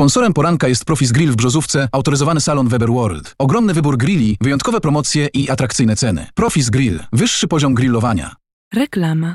Sponsorem poranka jest Profis Grill w Brzozówce, autoryzowany salon Weber World. Ogromny wybór grilli, wyjątkowe promocje i atrakcyjne ceny. Profis Grill. Wyższy poziom grillowania. Reklama.